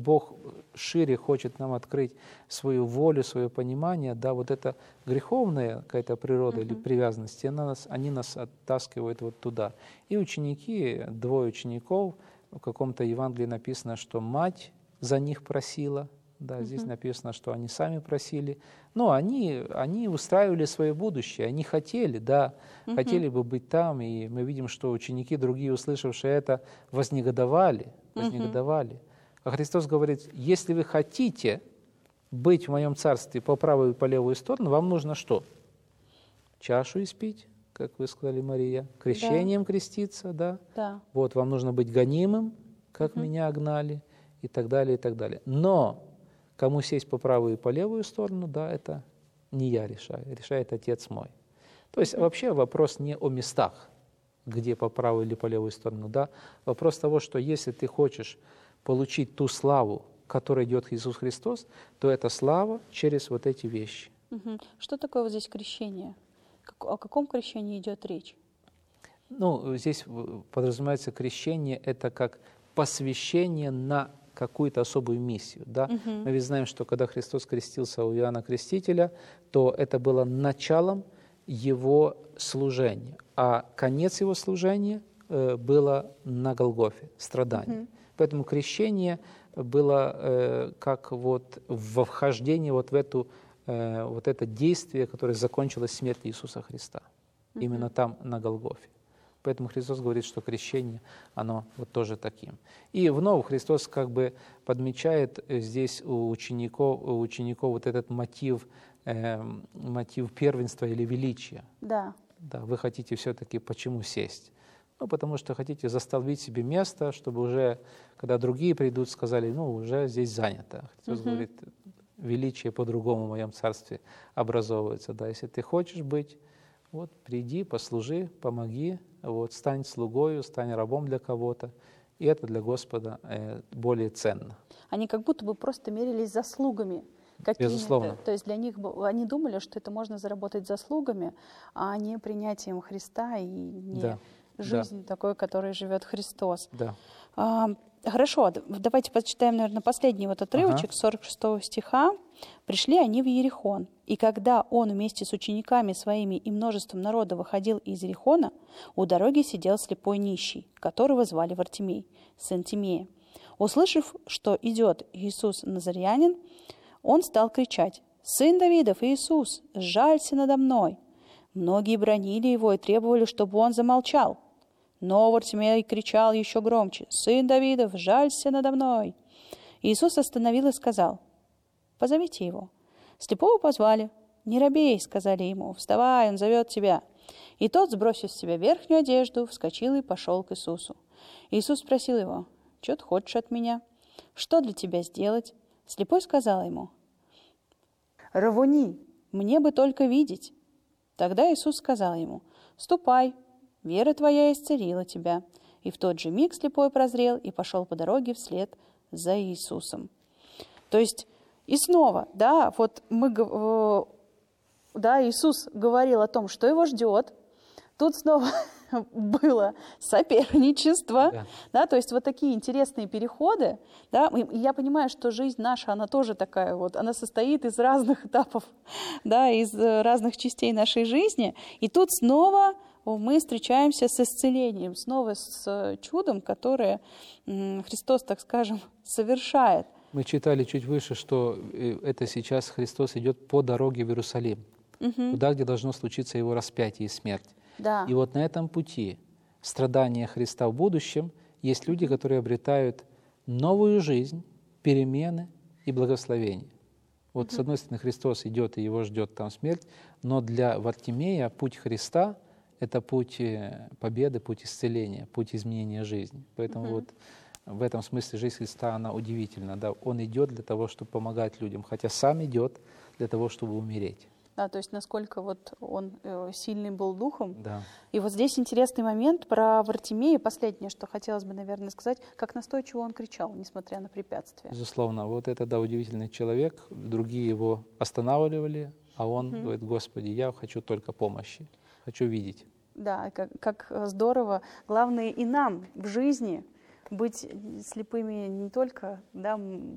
Бог шире хочет нам открыть свою волю, свое понимание, да, вот эта греховная какая-то природа или привязанность, они нас оттаскивают вот туда. И ученики, 2 учеников, в каком-то Евангелии написано, что мать за них просила, да, здесь написано, что они сами просили. Но они устраивали свое будущее, они хотели, да, хотели бы быть там, и мы видим, что ученики, другие, услышавшие это, вознегодовали. А Христос говорит, если вы хотите быть в моем царстве по правую и по левую сторону, вам нужно что? Чашу испить, как вы сказали, Мария, крещением креститься, да? Да. Вот, вам нужно быть гонимым, как меня огнали, и так далее, и так далее. Но кому сесть по правую и по левую сторону, да, это не я решаю, решает Отец мой. То есть вообще вопрос не о местах, где по правую или по левую сторону, да, вопрос того, что если ты хочешь получить ту славу, которой идет Иисус Христос, то это слава через вот эти вещи. Что такое вот здесь крещение? О каком крещении идет речь? Ну, здесь подразумевается крещение, это как посвящение на какую-то особую миссию. Да? Мы ведь знаем, что когда Христос крестился у Иоанна Крестителя, то это было началом его служения, а конец его служения было на Голгофе, страдание. Поэтому крещение было как вот вхождение вот в вот это действие, которое закончилось смертью Иисуса Христа. Именно там, на Голгофе. Поэтому Христос говорит, что крещение, оно вот тоже таким. И вновь Христос как бы подмечает здесь у учеников вот этот мотив первенства или величия. Да. Да, вы хотите все-таки почему сесть? Ну, потому что хотите застолбить себе место, чтобы уже, когда другие придут, сказали, ну, уже здесь занято. Христос говорит, величие по-другому в моем царстве образовывается. Да, если ты хочешь быть, вот приди, послужи, помоги, вот, стань слугою, стань рабом для кого-то, и это для Господа более ценно. Они как будто бы просто мерились заслугами какими-то. Безусловно. То есть для них, они думали, что это можно заработать заслугами, а не принятием Христа и не жизнь такой, которой живет Христос. Да. Хорошо, давайте почитаем, наверное, последний вот отрывочек 46 стиха. «Пришли они в Иерихон, и когда он вместе с учениками своими и множеством народа выходил из Иерихона, у дороги сидел слепой нищий, которого звали Вартимей, сын Тимея. Услышав, что идет Иисус Назарянин, он стал кричать: «Сын Давидов, Иисус, сжалься надо мной!» Многие бранили его и требовали, чтобы он замолчал. Но Вартимей кричал еще громче: «Сын Давидов, жалься надо мной!» Иисус остановил и сказал: «Позовите его». Слепого позвали. «Не робей», — сказали ему, — «вставай, он зовет тебя». И тот, сбросив с себя верхнюю одежду, вскочил и пошел к Иисусу. Иисус спросил его: «Что ты хочешь от меня? Что для тебя сделать?» Слепой сказал ему: «Равуни, мне бы только видеть». Тогда Иисус сказал ему: «Ступай, вера твоя исцелила тебя». И в тот же миг слепой прозрел и пошел по дороге вслед за Иисусом. То есть, и снова, да, вот Иисус говорил о том, что его ждет. Тут снова было соперничество, да, то есть вот такие интересные переходы, да, и я понимаю, что жизнь наша, она тоже такая вот, она состоит из разных этапов, да, из разных частей нашей жизни, и тут снова мы встречаемся с исцелением, снова с чудом, которое Христос, так скажем, совершает. Мы читали чуть выше, что это сейчас Христос идет по дороге в Иерусалим, туда, где должно случиться Его распятие и смерть. Да. И вот на этом пути страдания Христа в будущем есть люди, которые обретают новую жизнь, перемены и благословение. Вот с одной стороны Христос идет, и его ждет там смерть, но для Вартимея путь Христа — это путь победы, путь исцеления, путь изменения жизни. Поэтому вот в этом смысле жизнь Христа, она удивительна. Да? Он идет для того, чтобы помогать людям, хотя сам идет для того, чтобы умереть. Да, то есть насколько вот он сильный был духом. Да. И вот здесь интересный момент про Вартимея. Последнее, что хотелось бы, наверное, сказать, как настойчиво он кричал, несмотря на препятствия. Безусловно. Вот это, да, удивительный человек. Другие его останавливали, а он говорит: «Господи, я хочу только помощи, хочу видеть». Да, как здорово. Главное и нам в жизни быть слепыми не только, да,